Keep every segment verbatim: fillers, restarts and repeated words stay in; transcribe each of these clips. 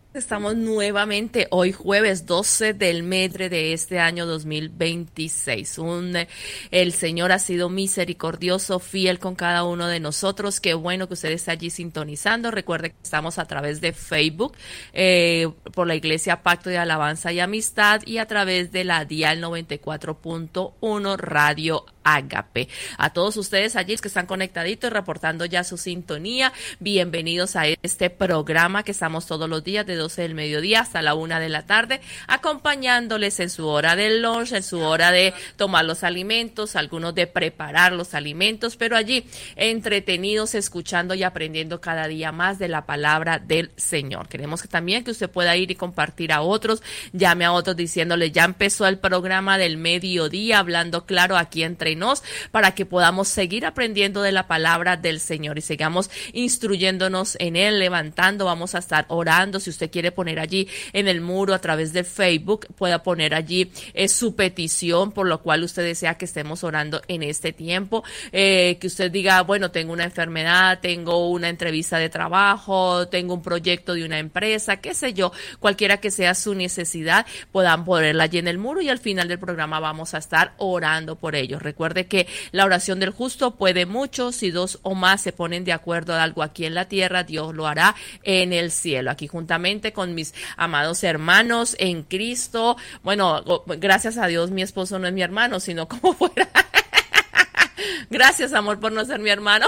Estamos nuevamente hoy jueves doce del mes de este año dos mil veintiséis. Un, el Señor ha sido misericordioso, fiel con cada uno de nosotros. Qué bueno que usted esté allí sintonizando. Recuerde que estamos a través de Facebook, eh, por la Iglesia Pacto de Alabanza y Amistad, y a través de la Dial noventa y cuatro punto uno Radio Ágape. A todos ustedes allí que están conectaditos y reportando ya su sintonía, bienvenidos a este programa que estamos todos los días de doce del mediodía hasta la una de la tarde, acompañándoles en su hora del lunch, en su hora de tomar los alimentos, algunos de preparar los alimentos, pero allí entretenidos, escuchando y aprendiendo cada día más de la palabra del Señor. Queremos que también que usted pueda ir y compartir a otros, llame a otros diciéndole, ya empezó el programa del mediodía, hablando claro aquí entre nos, para que podamos seguir aprendiendo de la palabra del Señor y sigamos instruyéndonos en él, levantando. Vamos a estar orando. Si usted quiere poner allí en el muro a través de Facebook, pueda poner allí eh, su petición por lo cual usted desea que estemos orando en este tiempo, eh, que usted diga, bueno, tengo una enfermedad, tengo una entrevista de trabajo, tengo un proyecto de una empresa, qué sé yo, cualquiera que sea su necesidad, puedan ponerla allí en el muro y al final del programa vamos a estar orando por ellos. Recuerde que la oración del justo puede mucho. Si dos o más se ponen de acuerdo en algo aquí en la tierra, Dios lo hará en el cielo. Aquí juntamente con mis amados hermanos en Cristo. Bueno, gracias a Dios mi esposo no es mi hermano, sino como fuera. Gracias, amor, por no ser mi hermano.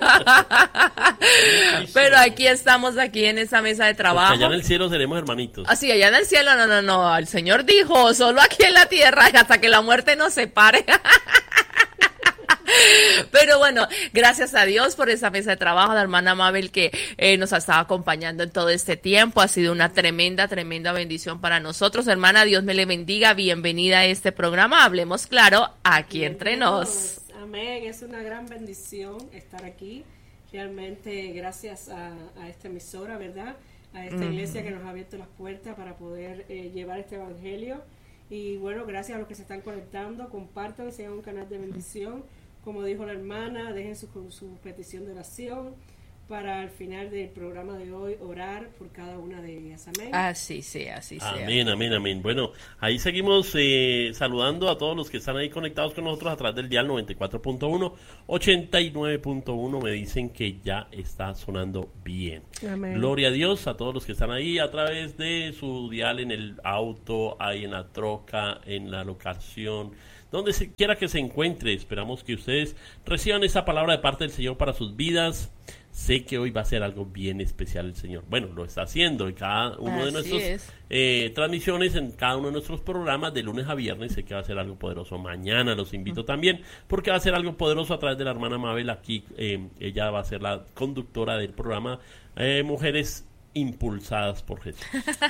Pero aquí estamos, aquí en esa mesa de trabajo. Porque allá en el cielo seremos hermanitos. Así, allá en el cielo, no, no, no. El Señor dijo, solo aquí en la tierra, hasta que la muerte nos separe. Pero bueno, gracias a Dios por esa mesa de trabajo, la hermana Mabel que eh, nos ha estado acompañando en todo este tiempo. Ha sido una tremenda, tremenda bendición para nosotros. Hermana, Dios me le bendiga. Bienvenida a este programa. Hablemos claro, aquí entre nos. Amén. Es una gran bendición estar aquí. Realmente gracias a, a esta emisora, ¿verdad? A esta mm. iglesia que nos ha abierto las puertas para poder eh, llevar este evangelio. Y bueno, gracias a los que se están conectando. Compartan, sean un canal de bendición. Como dijo la hermana, dejen su, su petición de oración para al final del programa de hoy orar por cada una de ellas. Amén. Así sea, así sea. Amén, amén, amén. Bueno, ahí seguimos eh, saludando a todos los que están ahí conectados con nosotros a través del dial noventa y cuatro punto uno, ochenta y nueve punto uno. Me dicen que ya está sonando bien. Amén. Gloria a Dios, a todos los que están ahí a través de su dial en el auto, ahí en la troca, en la locación, donde se quiera que se encuentre. Esperamos que ustedes reciban esa palabra de parte del Señor para sus vidas. Sé que hoy va a ser algo bien especial el Señor. Bueno, lo está haciendo en cada uno Así de nuestros eh, transmisiones, en cada uno de nuestros programas de lunes a viernes. Sé que va a ser algo poderoso. Mañana los invito uh-huh. también, porque va a ser algo poderoso a través de la hermana Mabel. Aquí eh, ella va a ser la conductora del programa eh, Mujeres Impulsadas por Jesús.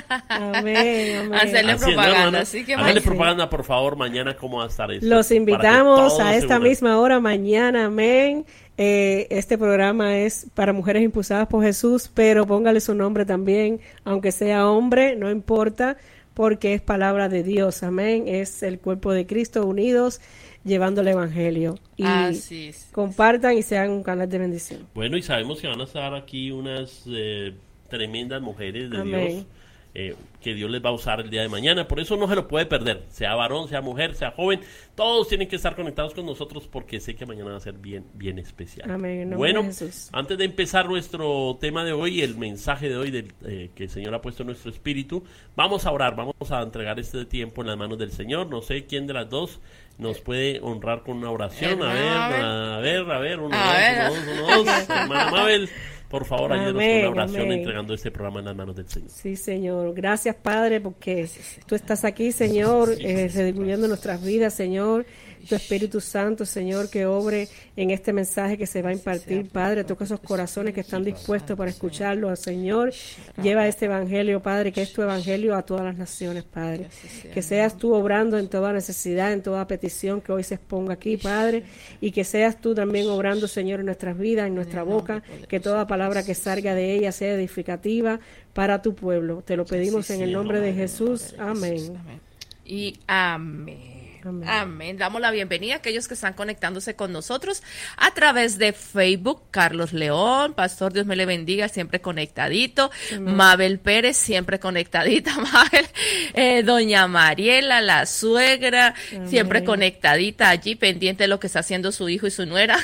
Amén, amén. Hacerle Así propaganda, es, así que hacerle sí. propaganda, por favor, mañana cómo va a estar eso. Los invitamos a esta misma hora mañana, amén. Eh, este programa es para mujeres impulsadas por Jesús, pero póngale su nombre también, aunque sea hombre, no importa, porque es palabra de Dios, amén. Es el cuerpo de Cristo unidos llevando el evangelio. Y ah, sí, sí, compartan sí. y sean un canal de bendición. Bueno, y sabemos que van a estar aquí unas eh, tremendas mujeres de amén. Dios. Eh, que Dios les va a usar el día de mañana, por eso no se lo puede perder, sea varón, sea mujer, sea joven, todos tienen que estar conectados con nosotros porque sé que mañana va a ser bien, bien especial. Amén. Bueno, de Jesús. Antes de empezar nuestro tema de hoy, el mensaje de hoy del, eh, que el Señor ha puesto en nuestro espíritu, vamos a orar, vamos a entregar este tiempo en las manos del Señor. No sé quién de las dos nos puede honrar con una oración. A ver, a ver, a ver, uno, a dos, ver. uno, dos, uno, dos, hermana Mabel. Por favor, ayúdanos amén, con una oración amén. entregando este programa en las manos del Señor. Sí, Señor. Gracias, Padre, porque tú estás aquí, Señor, eh, redistribuyendo nuestras vidas, Señor. Tu Espíritu Santo, Señor, que obre en este mensaje que se va a impartir, Padre. Toca esos corazones que están dispuestos para escucharlo, Señor. Lleva este evangelio, Padre, que es tu evangelio a todas las naciones, Padre. Que seas tú obrando en toda necesidad, en toda petición que hoy se exponga aquí, Padre. Y que seas tú también obrando, Señor, en nuestras vidas, en nuestra boca. Que toda palabra que salga de ella sea edificativa para tu pueblo. Te lo pedimos en el nombre de Jesús. Amén. Y amén. Amén. Amén. Damos la bienvenida a aquellos que están conectándose con nosotros a través de Facebook. Carlos León, pastor, Dios me le bendiga, siempre conectadito. Amén. Mabel Pérez, siempre conectadita. Mabel, eh, doña Mariela, la suegra, Amén. Siempre conectadita allí, pendiente de lo que está haciendo su hijo y su nuera.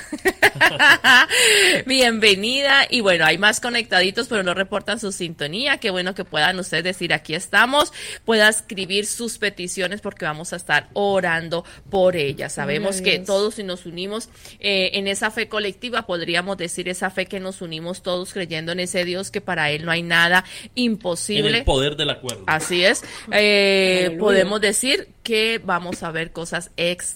Bienvenida. Y bueno, hay más conectaditos, pero no reportan su sintonía. Qué bueno que puedan ustedes decir, aquí estamos. Pueda escribir sus peticiones porque vamos a estar orando por ellas. Sabemos que todos, si nos unimos eh, en esa fe colectiva, podríamos decir esa fe que nos unimos todos creyendo en ese Dios que para Él no hay nada imposible. En el poder del acuerdo. Así es. Eh, podemos decir que vamos a ver cosas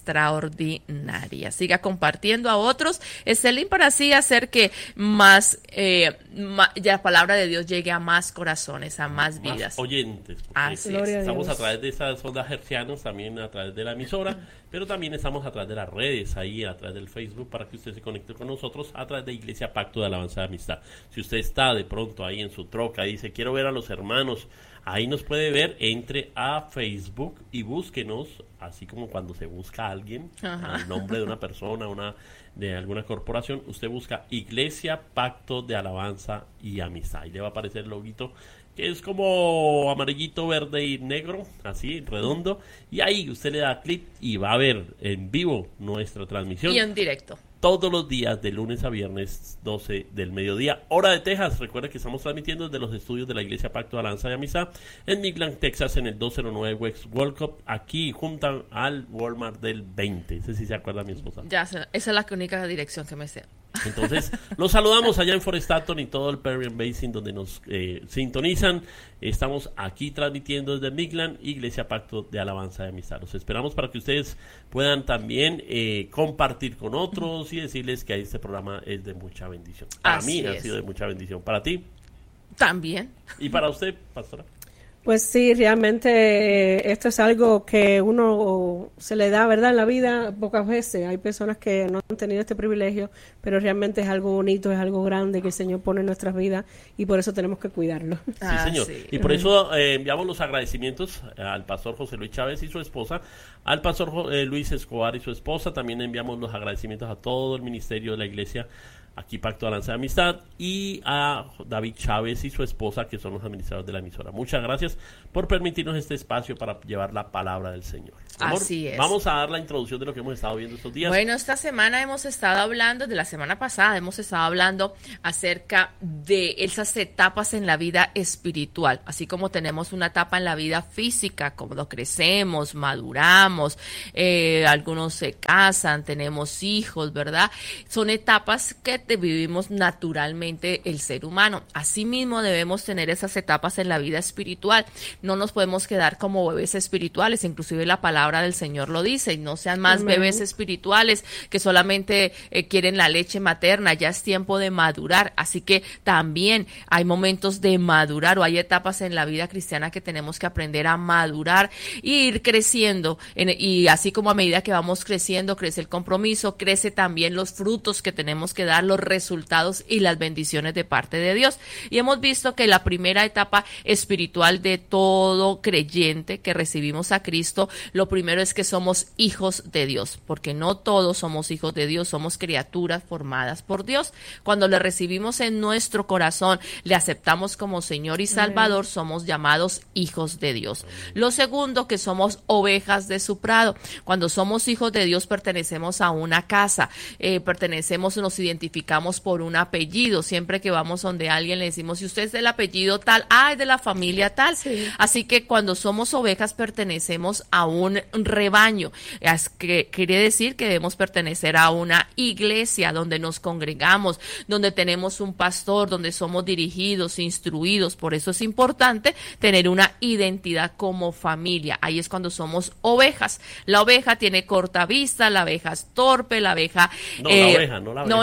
extraordinarias. Siga compartiendo a otros. Es el link para así hacer que más, eh, más, ya la palabra de Dios llegue a más corazones, a más, más vidas. Oyentes. Así es. Estamos a través de esas ondas hercianas, también a través de la emisora, pero también estamos a través de las redes, ahí a través del Facebook, para que usted se conecte con nosotros a través de Iglesia Pacto de Alabanza de Amistad. Si usted está de pronto ahí en su troca y dice, quiero ver a los hermanos, ahí nos puede ver, entre a Facebook y búsquenos, así como cuando se busca a alguien, Ajá. el nombre de una persona, una de alguna corporación, usted busca Iglesia Pacto de Alabanza y Amistad, y le va a aparecer el loguito, que es como amarillito, verde y negro, así, redondo, y ahí usted le da clic y va a ver en vivo nuestra transmisión. Y en directo. Todos los días, de lunes a viernes, doce del mediodía, hora de Texas. Recuerda que estamos transmitiendo desde los estudios de la Iglesia Pacto de Alabanza y Amistad en Midland, Texas, en el doscientos nueve West Walcott, aquí juntan al Walmart del veinte. Ese sí se acuerda mi esposa. Ya, esa es la única dirección que me sé. Entonces, los saludamos allá en Forest Staton y todo el Permian Basin donde nos eh, sintonizan. Estamos aquí transmitiendo desde Midland, Iglesia Pacto de Alabanza y Amistad. Los esperamos para que ustedes puedan también eh, compartir con otros y decirles que este programa es de mucha bendición. Para Así mí es. ha sido de mucha bendición. ¿Para ti? También. ¿Y para usted, pastora? Pues sí, realmente eh, esto es algo que uno se le da, ¿verdad? En la vida pocas veces. Hay personas que no han tenido este privilegio, pero realmente es algo bonito, es algo grande que el Señor pone en nuestras vidas y por eso tenemos que cuidarlo. Sí, ah, señor. Sí. Y por eso eh, enviamos los agradecimientos al pastor José Luis Chávez y su esposa, al pastor eh, Luis Escobar y su esposa. También enviamos los agradecimientos a todo el ministerio de la iglesia, aquí Pacto de Alabanza de Amistad, y a David Chávez y su esposa, que son los administradores de la emisora. Muchas gracias por permitirnos este espacio para llevar la palabra del Señor. Amor, así es. Vamos a dar la introducción de lo que hemos estado viendo estos días. Bueno, esta semana hemos estado hablando, de la semana pasada hemos estado hablando acerca de esas etapas en la vida espiritual, así como tenemos una etapa en la vida física, cuando crecemos, maduramos, eh, algunos se casan, tenemos hijos, ¿verdad? Son etapas que te vivimos naturalmente el ser humano. Asimismo debemos tener esas etapas en la vida espiritual. No nos podemos quedar como bebés espirituales, inclusive la palabra del Señor lo dice, y no sean más Amén. Bebés espirituales que solamente eh, quieren la leche materna. Ya es tiempo de madurar, así que también hay momentos de madurar, o hay etapas en la vida cristiana que tenemos que aprender a madurar e ir creciendo, en, y así como a medida que vamos creciendo, crece el compromiso, crece también los frutos que tenemos que dar, los resultados y las bendiciones de parte de Dios. Y hemos visto que la primera etapa espiritual de todo creyente que recibimos a Cristo, lo primero es que somos hijos de Dios, porque no todos somos hijos de Dios, somos criaturas formadas por Dios. Cuando le recibimos en nuestro corazón, le aceptamos como Señor y Salvador, somos llamados hijos de Dios. Lo segundo, que somos ovejas de su prado. Cuando somos hijos de Dios, pertenecemos a una casa, eh, pertenecemos, nos identificamos por un apellido. Siempre que vamos donde alguien le decimos, si usted es del apellido tal, ah, es de la familia tal. Sí. Así que cuando somos ovejas, pertenecemos a un rebaño. Es que quiere decir que debemos pertenecer a una iglesia donde nos congregamos, donde tenemos un pastor, donde somos dirigidos, instruidos. Por eso es importante tener una identidad como familia. Ahí es cuando somos ovejas. La oveja tiene corta vista, la oveja es torpe, la oveja... No, eh, la oveja, no la oveja. No, la oveja,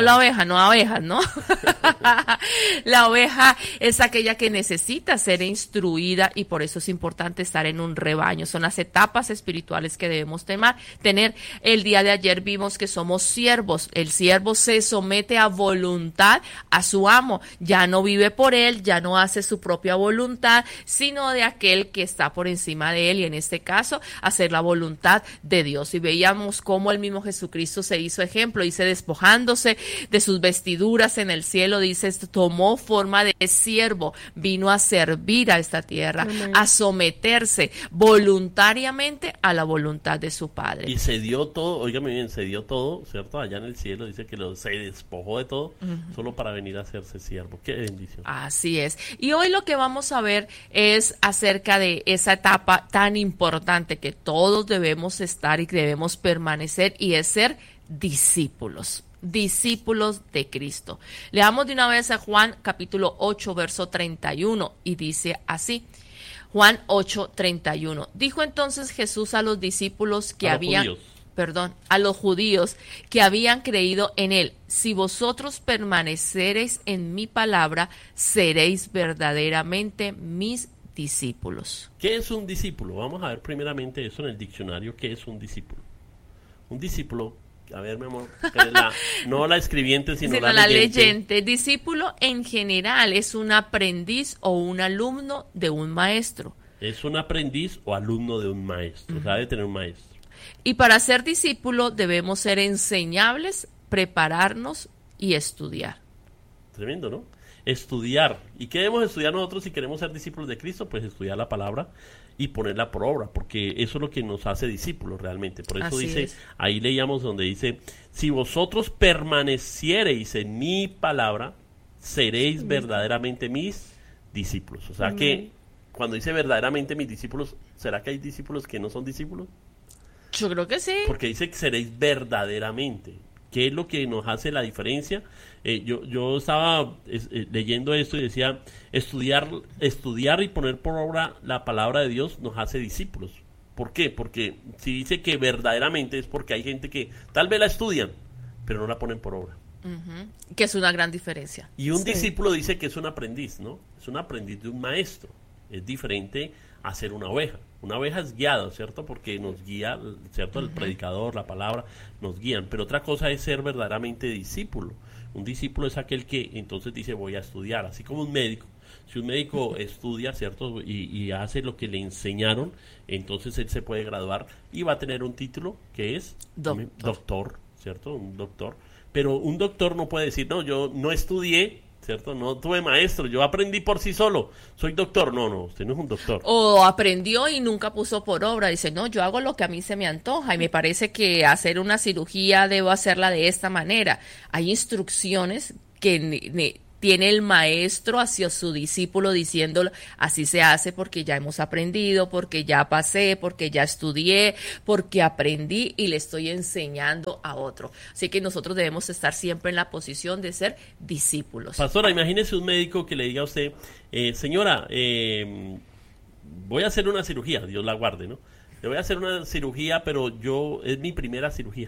no abejas, ¿no? La oveja es aquella que necesita ser instruida y por eso es importante estar en un rebaño. Son las etapas espirituales que debemos temar, tener. El día de ayer vimos que somos siervos. El siervo se somete a voluntad a su amo. Ya no vive por él, ya no hace su propia voluntad, sino de aquel que está por encima de él, y en este caso, hacer la voluntad de Dios. Y veíamos cómo el mismo Jesucristo se hizo ejemplo, dice, despojándose de sus vestiduras en el cielo, dice, tomó forma de siervo, vino a servir a esta tierra, Amén. A someterse voluntariamente a la voluntad de su Padre. Y se dio todo, óigame bien, se dio todo, ¿cierto? Allá en el cielo dice que lo, se despojó de todo, uh-huh. solo para venir a hacerse siervo. Qué bendición. Así es. Y hoy lo que vamos a ver es acerca de esa etapa tan importante que todos debemos estar y debemos permanecer, y es ser discípulos. Discípulos de Cristo. Leamos de una vez a Juan capítulo ocho, verso treinta y uno, y dice así. Juan ocho, treinta y uno. Dijo entonces Jesús a los discípulos que a habían, los judíos. perdón, a los judíos que habían creído en él: si vosotros permanecereis en mi palabra, seréis verdaderamente mis discípulos. ¿Qué es un discípulo? Vamos a ver primeramente eso en el diccionario. ¿Qué es un discípulo? Un discípulo, a ver, mi amor, la, no la escribiente, sino, sino la, la leyente. leyente. Discípulo en general es un aprendiz o un alumno de un maestro. Es un aprendiz o alumno de un maestro, uh-huh. o sea, debe tener un maestro. Y para ser discípulo debemos ser enseñables, prepararnos y estudiar. Tremendo, ¿no? Estudiar. ¿Y qué debemos estudiar nosotros si queremos ser discípulos de Cristo? Pues estudiar la palabra y ponerla por obra, porque eso es lo que nos hace discípulos realmente. Por eso Así dice, es. Ahí leíamos donde dice, si vosotros permaneciereis en mi palabra, seréis sí. verdaderamente mis discípulos. O sea mm. que cuando dice verdaderamente mis discípulos, ¿será que hay discípulos que no son discípulos? Yo creo que sí. Porque dice que seréis verdaderamente. ¿Qué es lo que nos hace la diferencia? Eh, yo, yo estaba es, eh, leyendo esto y decía, estudiar, estudiar y poner por obra la palabra de Dios nos hace discípulos. ¿Por qué? Porque si dice que verdaderamente es porque hay gente que tal vez la estudian, pero no la ponen por obra. Uh-huh. Que es una gran diferencia. Y un sí. discípulo dice que es un aprendiz, ¿no? Es un aprendiz de un maestro. Es diferente a ser una oveja. Una oveja es guiada, ¿cierto? Porque nos guía, ¿cierto? El uh-huh. predicador, la palabra, nos guían. Pero otra cosa es ser verdaderamente discípulo. Un discípulo es aquel que entonces dice, voy a estudiar. Así como un médico. Si un médico uh-huh. estudia, ¿cierto? Y, y hace lo que le enseñaron, entonces él se puede graduar y va a tener un título que es doctor, doctor ¿cierto? Un doctor. Pero un doctor no puede decir, no, yo no estudié, ¿cierto? No tuve maestro, yo aprendí por sí solo, soy doctor. No, no, usted no es un doctor. O aprendió y nunca puso por obra, dice, no, yo hago lo que a mí se me antoja y me parece que hacer una cirugía debo hacerla de esta manera. Hay instrucciones que ne- ne- tiene el maestro hacia su discípulo diciéndolo, así se hace porque ya hemos aprendido, porque ya pasé, porque ya estudié, porque aprendí y le estoy enseñando a otro. Así que nosotros debemos estar siempre en la posición de ser discípulos. Pastora, imagínese un médico que le diga a usted, eh, señora, eh, voy a hacer una cirugía, Dios la guarde, ¿no? Le voy a hacer una cirugía, pero yo, es mi primera cirugía.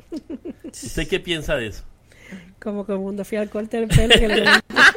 ¿Usted qué piensa de eso? Como que el mundo fui al corte del pelo. Que le...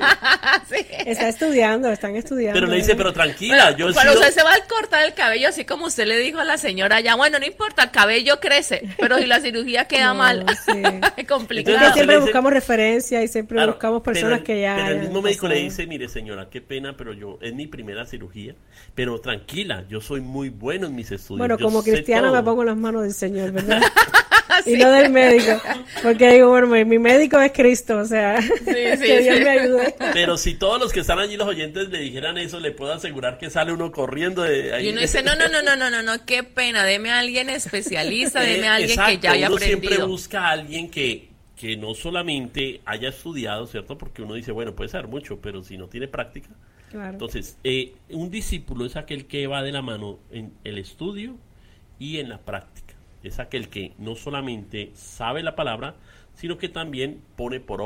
sí. Está estudiando, están estudiando. Pero le dice, pero tranquila. Pero, yo pero sido... usted se va a cortar el cabello, así como usted le dijo a la señora ya. Bueno, no importa, el cabello crece, pero si la cirugía queda no, mal, sí. es complicado. Entonces, siempre dice... buscamos referencia y siempre claro, buscamos personas pero, que ya... Pero el mismo médico le dice, mire señora, qué pena, pero yo, es mi primera cirugía, pero tranquila, yo soy muy bueno en mis estudios. Bueno, yo como cristiana todo. me pongo en las manos del Señor, ¿verdad? sí. Y no del médico, porque digo, bueno, mi médico es Cristo, o sea, sí, sí, que Dios sí. me ayude. Pero si todos los que están allí, los oyentes, le dijeran eso, le puedo asegurar que sale uno corriendo de ahí. Y uno dice, no, no, no, no, no, no, no, qué pena, deme a alguien especialista, deme a alguien Exacto, que ya haya uno aprendido. Siempre busca a alguien que, que no solamente haya estudiado, ¿cierto? Porque uno dice, bueno, puede saber mucho, pero si no tiene práctica. Claro. Entonces, eh, un discípulo es aquel que va de la mano en el estudio y en la práctica. Es aquel que no solamente sabe la palabra, sino que también pone por obra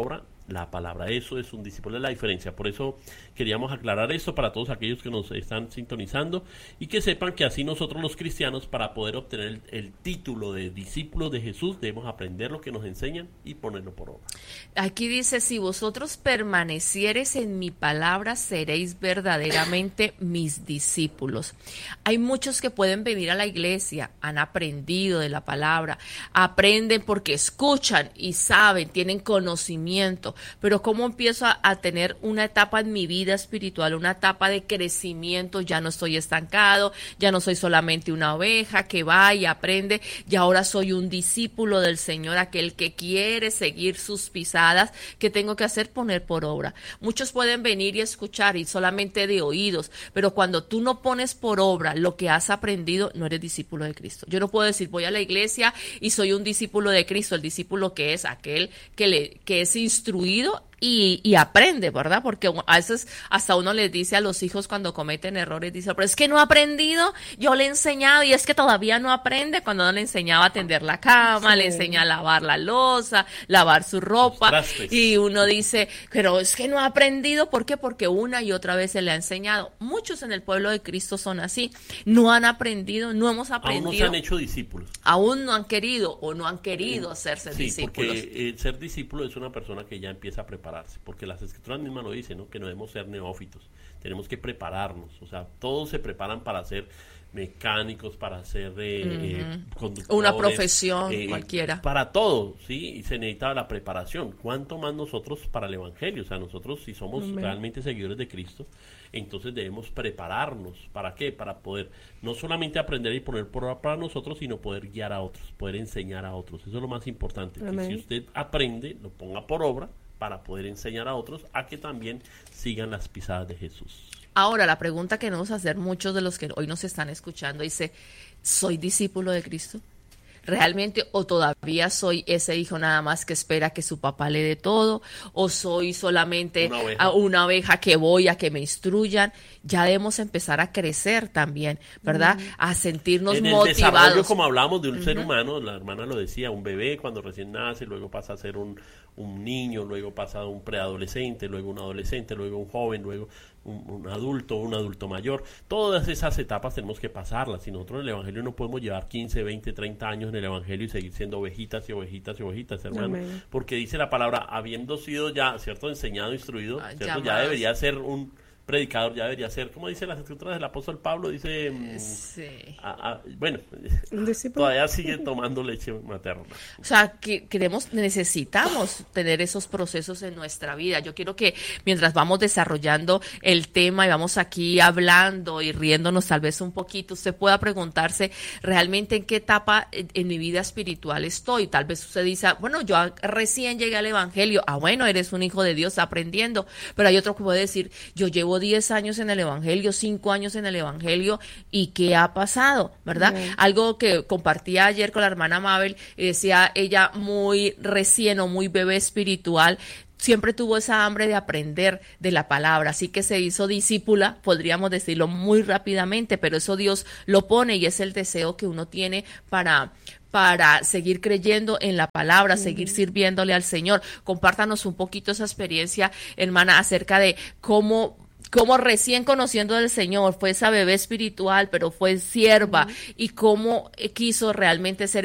la palabra. Eso es un discípulo, es la diferencia. Por eso queríamos aclarar esto para todos aquellos que nos están sintonizando y que sepan que así nosotros los cristianos, para poder obtener el, el título de discípulos de Jesús, debemos aprender lo que nos enseñan y ponerlo por obra. Aquí dice, si vosotros permaneciereis en mi palabra, seréis verdaderamente mis discípulos. Hay muchos que pueden venir a la iglesia, han aprendido de la palabra, aprenden porque escuchan y saben, tienen conocimiento, pero ¿cómo empiezo a, a tener una etapa en mi vida espiritual, una etapa de crecimiento? Ya no estoy estancado, ya no soy solamente una oveja que va y aprende, y ahora soy un discípulo del Señor, aquel que quiere seguir sus pisadas. ¿Qué tengo que hacer? Poner por obra. Muchos pueden venir y escuchar y solamente de oídos, pero cuando tú no pones por obra lo que has aprendido, no eres discípulo de Cristo. Yo no puedo decir voy a la iglesia y soy un discípulo de Cristo. El discípulo que es aquel que le que es instruido Y, y aprende, ¿verdad? Porque a veces hasta uno les dice a los hijos cuando cometen errores, dice, pero es que no ha aprendido, yo le he enseñado y es que todavía no aprende. Cuando no le enseñaba a tender la cama, sí. Le enseña a lavar la loza, lavar su ropa, y uno dice, pero es que no ha aprendido. ¿Por qué? Porque una y otra vez se le ha enseñado. Muchos en el pueblo de Cristo son así, no han aprendido, no hemos aprendido. Aún no se han hecho discípulos. Aún no han querido o no han querido hacerse sí, discípulos. Sí, porque eh, ser discípulo es una persona que ya empieza a preparar. Porque las escrituras mismas lo dicen, ¿no? Que no debemos ser neófitos, tenemos que prepararnos, o sea, todos se preparan para ser mecánicos, para ser eh, uh-huh. eh, conductores, una profesión eh, cualquiera, para todo, sí, y se necesita la preparación. ¿Cuánto más nosotros para el evangelio? O sea, nosotros si somos Amén. realmente seguidores de Cristo, entonces debemos prepararnos. ¿Para qué? Para poder no solamente aprender y poner por obra para nosotros, sino poder guiar a otros, poder enseñar a otros. Eso es lo más importante, que si usted aprende, lo ponga por obra para poder enseñar a otros a que también sigan las pisadas de Jesús. Ahora, la pregunta que nos hacer muchos de los que hoy nos están escuchando dice, ¿soy discípulo de Cristo? ¿Realmente o todavía soy ese hijo nada más que espera que su papá le dé todo? ¿O soy solamente una oveja, una oveja que voy a que me instruyan? Ya debemos empezar a crecer también, ¿verdad? Uh-huh. A sentirnos en motivados. En el desarrollo, como hablamos de un uh-huh. ser humano, la hermana lo decía, un bebé cuando recién nace, luego pasa a ser un, un niño, luego pasa a un preadolescente, luego un adolescente, luego un joven, luego un, un adulto, un adulto mayor. Todas esas etapas tenemos que pasarlas. Y nosotros en el evangelio no podemos llevar quince, veinte, treinta años en el evangelio y seguir siendo ovejitas y ovejitas y ovejitas, hermano. Amén. Porque dice la palabra, habiendo sido ya, ¿cierto?, enseñado, instruido, ah, ¿cierto? Ya debería ser un predicador, ya debería ser, como dice las escrituras del apóstol Pablo, dice, sí. a, a, bueno, todavía sigue tomando leche materna. O sea, que queremos, necesitamos tener esos procesos en nuestra vida. Yo quiero que mientras vamos desarrollando el tema y vamos aquí hablando y riéndonos tal vez un poquito, usted pueda preguntarse realmente en qué etapa en, en mi vida espiritual estoy. Tal vez usted dice, bueno, yo recién llegué al evangelio. Ah, bueno, eres un hijo de Dios aprendiendo. Pero hay otro que puede decir, yo llevo diez años en el evangelio, cinco años en el evangelio, ¿y qué ha pasado? ¿Verdad? Uh-huh. Algo que compartía ayer con la hermana Mabel, decía ella, muy recién o muy bebé espiritual, siempre tuvo esa hambre de aprender de la palabra, así que se hizo discípula, podríamos decirlo muy rápidamente, pero eso Dios lo pone y es el deseo que uno tiene para para seguir creyendo en la palabra, uh-huh. seguir sirviéndole al Señor. Compártanos un poquito esa experiencia, hermana, acerca de cómo como recién conociendo al Señor, fue esa bebé espiritual, pero fue sierva, uh-huh. y cómo quiso realmente ser